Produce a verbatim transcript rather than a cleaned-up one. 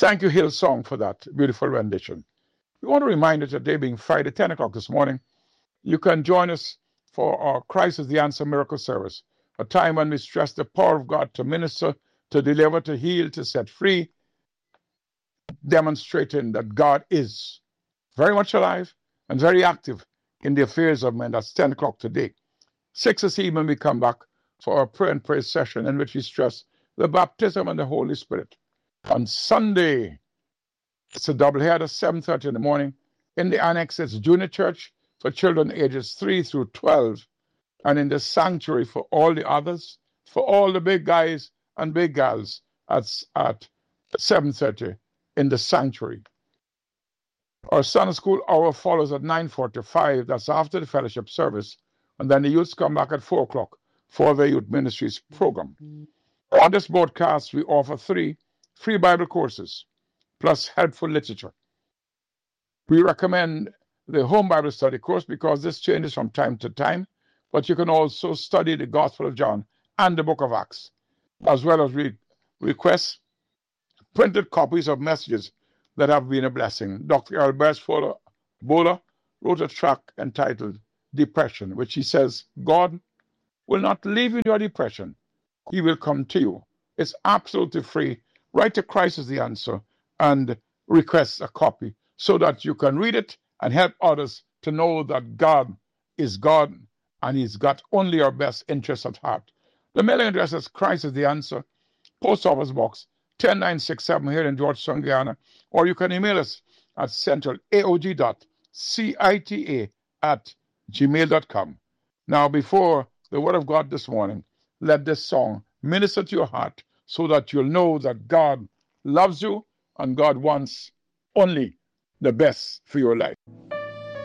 Thank you, Hillsong, for that beautiful rendition. We want to remind you today, being Friday, ten o'clock this morning, you can join us for our Christ is the Answer miracle service, a time when we stress the power of God to minister, to deliver, to heal, to set free, demonstrating that God is very much alive and very active in the affairs of men. That's ten o'clock today. Six this evening, we come back for our prayer and praise session in which we stress the baptism and the Holy Spirit. On Sunday, it's a double header, seven thirty in the morning. In the annex, it's Junior Church for children ages three through twelve. And in the sanctuary for all the others, for all the big guys and big gals at, at seven thirty in the sanctuary. Our Sunday school hour follows at nine forty-five. That's after the fellowship service. And then the youths come back at four o'clock for the Youth Ministries program. On this broadcast, we offer three free Bible courses, plus helpful literature. We recommend the Home Bible Study course because this changes from time to time, but you can also study the Gospel of John and the Book of Acts, as well as re- request printed copies of messages that have been a blessing. Doctor Albert Bola wrote a track entitled Depression, which he says, God will not leave you in your depression. He will come to you. It's absolutely free. Write to Christ is the Answer and request a copy so that you can read it and help others to know that God is God and He's got only our best interests at heart. The mailing address is Christ is the Answer, Post Office Box ten nine six seven here in Georgetown, Guyana, or you can email us at centralaog dot cita at gmail dot com. Now, before the Word of God this morning, let this song minister to your heart so that you'll know that God loves you and God wants only the best for your life.